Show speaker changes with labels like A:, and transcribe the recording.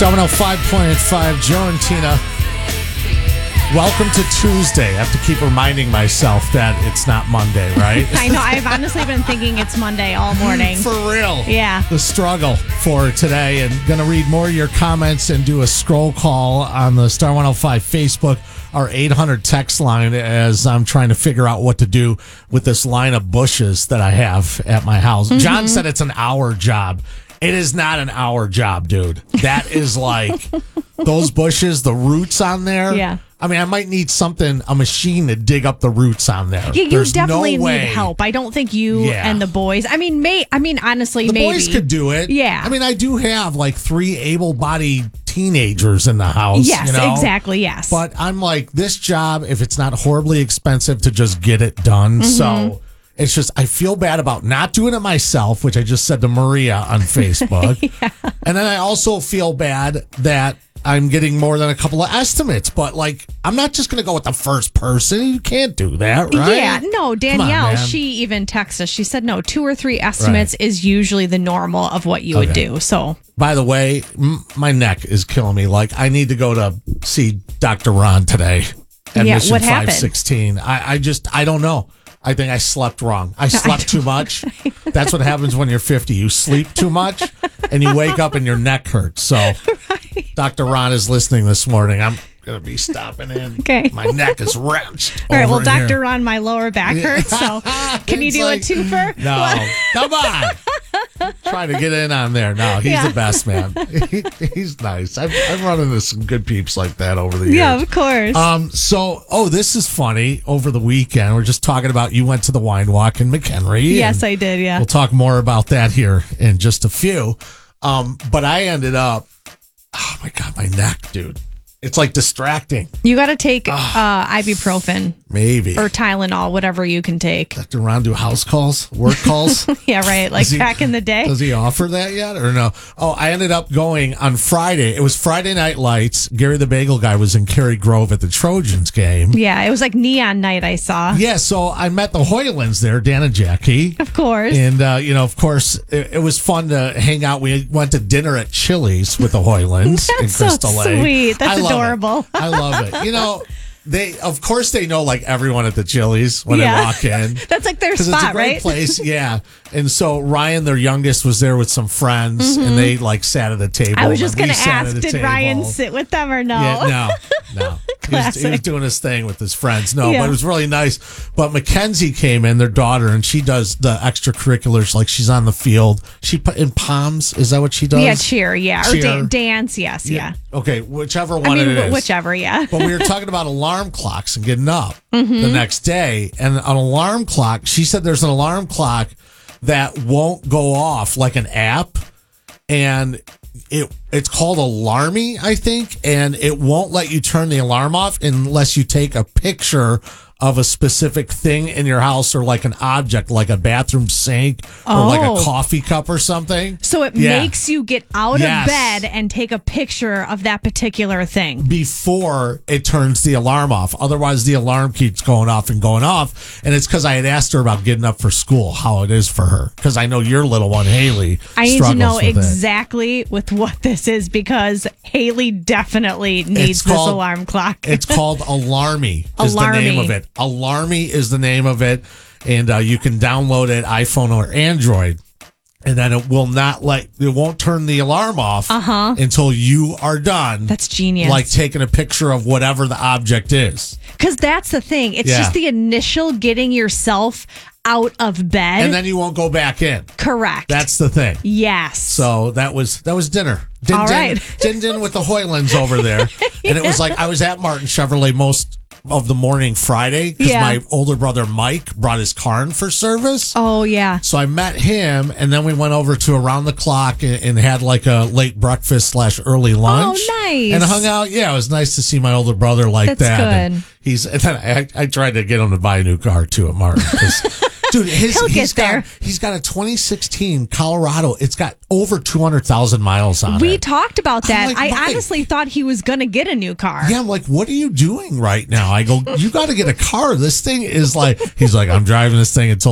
A: Star 105.5, Joe and Tina. Welcome to Tuesday. I have to keep reminding myself that it's not Monday, right?
B: I know. I've honestly been thinking it's Monday all morning.
A: For real.
B: Yeah.
A: The struggle for today. And going to read more of your comments and do a scroll call on the Star 105 Facebook, our 800 text line, as I'm trying to figure out what to do with this line of bushes that I have at my house. Mm-hmm. John said it's an hour job. It is not an hour job, dude. That is like those bushes, the roots on there.
B: Yeah.
A: I mean, I might need a machine to dig up the roots on there.
B: Yeah, you
A: There's
B: definitely
A: no way.
B: need help. I don't think you and the boys. Honestly,
A: the
B: maybe.
A: boys could do it.
B: Yeah.
A: I mean, I do have like 3 able-bodied teenagers in the house.
B: Yes,
A: you know?
B: exactly, yes.
A: But I'm like, this job, if it's not horribly expensive to just get it done. Mm-hmm. So it's just, I feel bad about not doing it myself, which I just said to Maria on Facebook. Yeah. And then I also feel bad that I'm getting more than a couple of estimates, but like, I'm not just going to go with the first person. You can't do that, right?
B: Yeah, no, Danielle, she even texted us. She said, no, 2 or 3 estimates is usually the normal of what you would do. So,
A: by the way, my neck is killing me. Like, I need to go to see Dr. Ron today at Mission 516. I don't know. I think I slept wrong. I slept too much. That's what happens when you're 50. You sleep too much and you wake up and your neck hurts. So Dr. Ron is listening this morning. I'm going to be stopping in.
B: Okay.
A: My neck is wrenched.
B: All right. Well, Dr.
A: Here.
B: Ron, my lower back hurts. So can you do a twofer?
A: No. Come on. Trying to get in on there. No, he's the best, man. He's nice. I've run into some good peeps like that over the years.
B: Yeah, of course.
A: This is funny. Over the weekend, we're just talking about you went to the wine walk in McHenry.
B: Yes, I did, yeah.
A: We'll talk more about that here in just a few. But I ended up, oh my God, my neck, dude. It's like distracting.
B: You got to take ibuprofen.
A: Maybe.
B: Or Tylenol, whatever you can take.
A: Dr. Ron do house calls, work calls?
B: Yeah, right. Like back in the day.
A: Does he offer that yet or no? Oh, I ended up going on Friday. It was Friday Night Lights. Gary the Bagel Guy was in Cary Grove at the Trojans game.
B: Yeah, it was like neon night I saw.
A: Yeah, so I met the Hoylans there, Dan and Jackie.
B: Of course.
A: And, of course, it was fun to hang out. We went to dinner at Chili's with the Hoylans in Crystal Lake.
B: Sweet. That's adorable.
A: I love it. They know like everyone at the Chili's when they walk in.
B: That's like their spot,
A: it's a great
B: right?
A: place, yeah. And so Ryan, their youngest, was there with some friends, and they like sat at a table.
B: I was just going to ask, did Ryan sit with them or no?
A: Yeah, no. he was doing his thing with his friends. No, but it was really nice. But Mackenzie came in, their daughter, and she does the extracurriculars. Like she's on the field. She put in POMs. Is that what she does?
B: Yeah, cheer. Or dance. Yes, yeah.
A: Okay, whichever one it is.
B: Whichever, yeah.
A: But we were talking about alarm clocks and getting up the next day. And an alarm clock, she said there's an alarm clock that won't go off like an app. And it's called Alarmy, I think. And it won't let you turn the alarm off unless you take a picture of a specific thing in your house or like an object, like a bathroom sink or like a coffee cup or something.
B: So it makes you get out of bed and take a picture of that particular thing
A: before it turns the alarm off. Otherwise, the alarm keeps going off and going off. And it's because I had asked her about getting up for school, how it is for her. Because I know your little one, Haley,
B: I need to know exactly with what this is because Haley definitely needs this alarm clock.
A: It's called Alarmy is the name of it. Alarmy is the name of it. And you can download it, iPhone or Android. And then it won't turn the alarm off until you are done.
B: That's genius.
A: Like taking a picture of whatever the object is.
B: Because that's the thing. It's just the initial getting yourself out of bed.
A: And then you won't go back in.
B: Correct.
A: That's the thing.
B: Yes.
A: So that was dinner.
B: All right.
A: Din with the Hoylans over there. And it was like I was at Martin Chevrolet most of the morning Friday because my older brother Mike brought his car in for service.
B: Oh, yeah.
A: So I met him and then we went over to Around the Clock and had like a late breakfast / early lunch.
B: Oh, nice.
A: And hung out. Yeah, it was nice to see my older brother like
B: That's
A: that.
B: good.
A: And then I tried to get him to buy a new car too at Martin because dude, he's got a 2016 Colorado. It's got over 200,000 miles on it.
B: We talked about that.
A: Like,
B: I honestly thought he was going to get a new car.
A: Yeah, I'm like, what are you doing right now? I go, you got to get a car. This thing is like, he's like, I'm driving this thing until